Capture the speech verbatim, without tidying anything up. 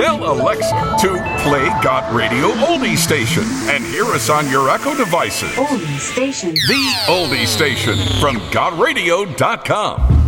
Tell Alexa to play Got Radio Oldie Station and hear us on your Echo devices. Oldie Station. The Oldie Station from got radio dot com.